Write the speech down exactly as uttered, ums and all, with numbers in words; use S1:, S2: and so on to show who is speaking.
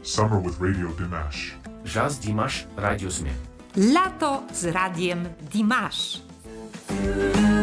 S1: Summer with Radio Dimash.
S2: Jazz Dimash Radio Smie.
S3: Lato z radiem Dimash.